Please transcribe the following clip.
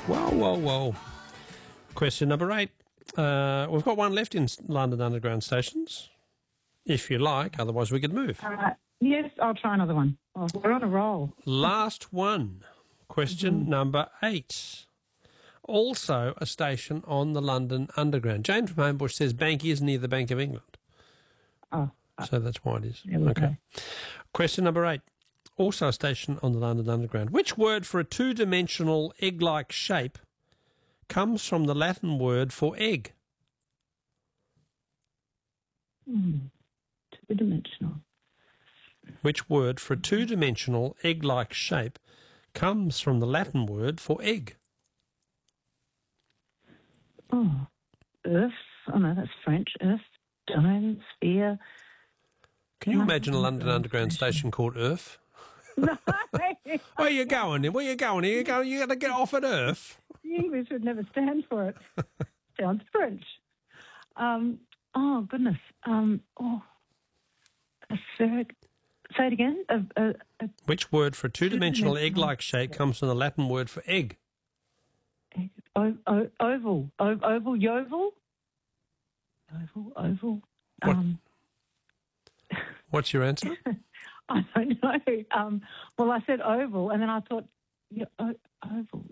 Whoa. Question number 8. We've got one left in London Underground stations, if you like. Otherwise, we could move. Yes, I'll try another one. Oh, we're on a roll. Last one. Question number 8. Also a station on the London Underground. James from Homebush says Bank is near the Bank of England. Oh. So that's why it is. Okay. Question number 8. Also a station on the London Underground. Which word for a two-dimensional egg-like shape comes from the Latin word for egg? Two-dimensional. Which word for a two-dimensional egg-like shape comes from the Latin word for egg? Oh, earth. Oh, no, that's French. Earth, dome, sphere. Can you imagine a London Underground station called Earth? No. Where are you going? Where are you going? You got to get off at Earth. The English would never stand for it. Sounds French. Oh, goodness. A spheric. Say it again. Which word for a two-dimensional egg-like shape comes from the Latin word for egg? Oval. Oval, yoval? Oval. What? What's your answer? I don't know. Well, I said oval, and then I thought, oval.